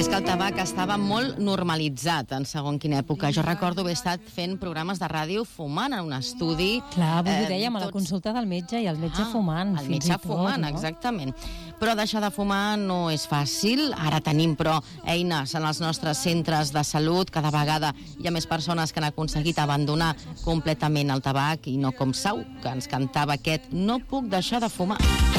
és que el tabac estava molt normalitzat en segons quina època. Jo recordo haver estat fent programes de ràdio fumant en un estudi. Clar, avui ho dèiem, a la consulta del metge i el metge fumant. El metge fumant, no? Exactament. Però deixar de fumar no és fàcil. Ara tenim, però, eines en els nostres centres de salut. Cada vegada hi ha més persones que han aconseguit abandonar completament el tabac i no com Sau, que ens cantava aquest "No puc deixar de fumar".